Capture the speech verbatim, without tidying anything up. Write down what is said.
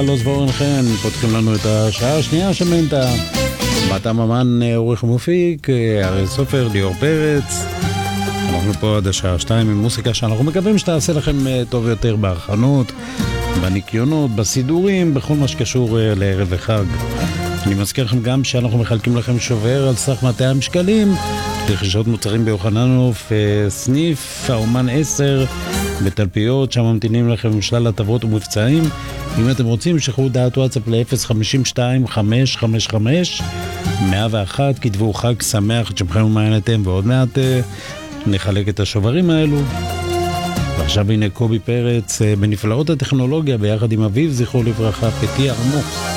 לא סבורן חן, פותחים לנו את השעה השנייה של מנטה. באתם אמן עורך מופיק, אריאל סופר, ליאור פרץ. אנחנו פה עד השעה שתיים עם מוסיקה שאנחנו מקווים שתעשה לכם טוב יותר בהכנות, בניקיונות, בסידורים, בכל מה שקשור לערב וחג. אני מזכיר לכם גם שאנחנו מחלקים לכם שובר על סך מאתיים שקלים לרכישות מוצרים ביוחננוף, סניף האומן עשר בתלפיות, שם ממתינים לכם שלל הטבות ומבצעים. אם אתם רוצים, שחררו דעת וואטסאפ ל-אפס חמש שתיים חמש חמש חמש מאה ואחת, כתבו חג שמח, את שמכם ומעייניתם, ועוד מעט נחלק את השוברים האלו. ועכשיו הנה קובי פרץ בנפלאות הטכנולוגיה ביחד עם אביו, זכרו לברכה, פתי ערמו.